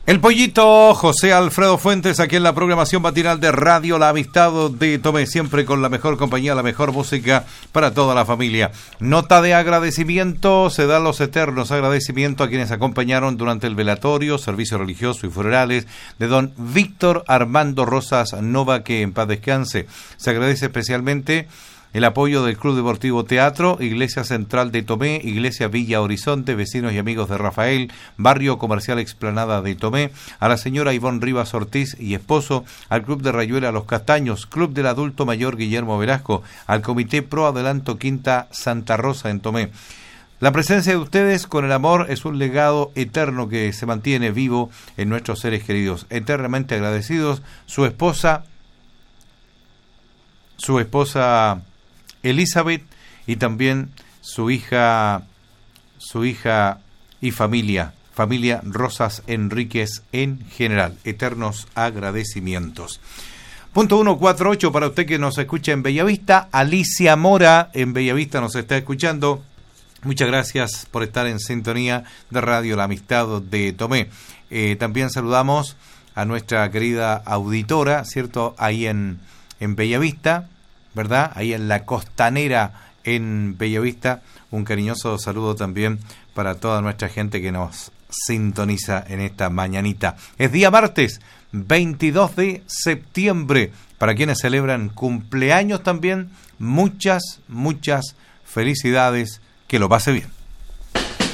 El Pollito, José Alfredo Fuentes, aquí en la programación matinal de Radio La Amistad de Tomé, siempre con la mejor compañía, la mejor música para toda la familia. Nota de agradecimiento, se dan los eternos agradecimientos a quienes acompañaron durante el velatorio, servicio religioso y funerales de don Víctor Armando Rosas Nova, que en paz descanse. Se agradece especialmente el apoyo del Club Deportivo Teatro, Iglesia Central de Tomé, Iglesia Villa Horizonte, vecinos y amigos de Rafael, Barrio Comercial Explanada de Tomé, a la señora Ivonne Rivas Ortiz y esposo, al Club de Rayuela Los Castaños, Club del Adulto Mayor Guillermo Velasco, al Comité Pro Adelanto Quinta Santa Rosa en Tomé. La presencia de ustedes con el amor es un legado eterno que se mantiene vivo en nuestros seres queridos. Eternamente agradecidos, su esposa Elizabeth y también su hija y familia Rosas Enríquez en general. Eternos agradecimientos. Punto 148 para usted que nos escucha en Bellavista. Alicia Mora en Bellavista nos está escuchando. Muchas gracias por estar en sintonía de Radio La Amistad de Tomé. También saludamos a nuestra querida auditora, ¿cierto? Ahí en Bellavista, ¿verdad? Ahí en la Costanera en Bellavista. Un cariñoso saludo también para toda nuestra gente que nos sintoniza en esta mañanita. Es día martes, 22 de septiembre. Para quienes celebran cumpleaños también, muchas felicidades. Que lo pase bien.